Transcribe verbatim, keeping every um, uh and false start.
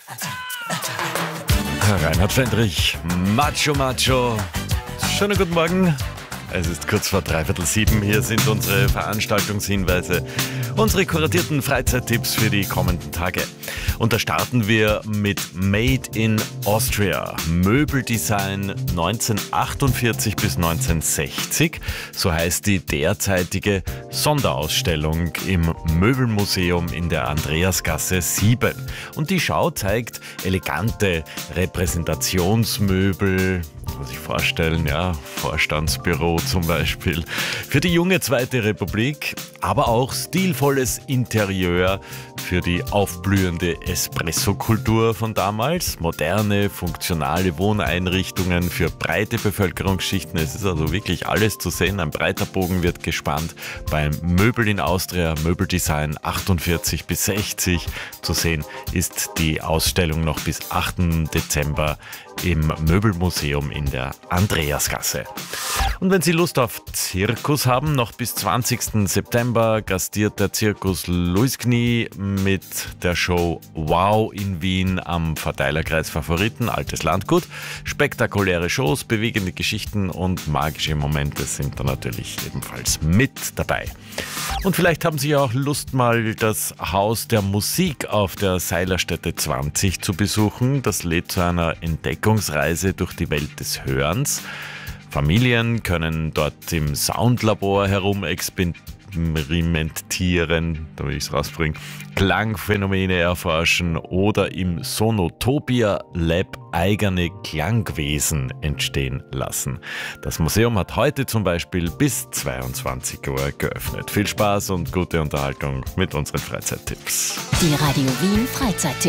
Reinhard Fendrich, Macho Macho. Schönen guten Morgen. Es ist kurz vor dreiviertel sieben. Hier sind unsere Veranstaltungshinweise, unsere kuratierten Freizeittipps für die kommenden Tage. Und da starten wir mit Made in Austria. Möbeldesign neunzehnhundertachtundvierzig bis neunzehnhundertsechzig. So heißt die derzeitige Sonderausstellung im Möbelmuseum in der Andreasgasse sieben. Und die Schau zeigt elegante Repräsentationsmöbel. Muss ich vorstellen, ja, Vorstandsbüro zum Beispiel, für die junge Zweite Republik, aber auch stilvolles Interieur für die aufblühende Espresso-Kultur von damals, moderne, funktionale Wohneinrichtungen für breite Bevölkerungsschichten. Es ist also wirklich alles zu sehen, ein breiter Bogen wird gespannt beim Möbel in Austria, Möbeldesign achtundvierzig bis sechzig. Zu sehen ist die Ausstellung noch bis achten Dezember im Möbelmuseum in der Andreasgasse. Und wenn Sie Lust auf Zirkus haben, noch bis zwanzigsten September gastiert der Zirkus Luisknie mit der Show Wow in Wien am Verteilerkreis Favoriten, Altes Landgut. Spektakuläre Shows, bewegende Geschichten und magische Momente sind da natürlich ebenfalls mit dabei. Und vielleicht haben Sie ja auch Lust, mal das Haus der Musik auf der Seilerstätte zwanzig zu besuchen. Das lädt zu einer Entdeckungsreise durch die Welt des Hörens. Familien können dort im Soundlabor herumexperimentieren, damit ich es rausbringe, Klangphänomene erforschen oder im Sonotopia Lab eigene Klangwesen entstehen lassen. Das Museum hat heute zum Beispiel bis zweiundzwanzig Uhr geöffnet. Viel Spaß und gute Unterhaltung mit unseren Freizeittipps. Die Radio Wien Freizeittipps.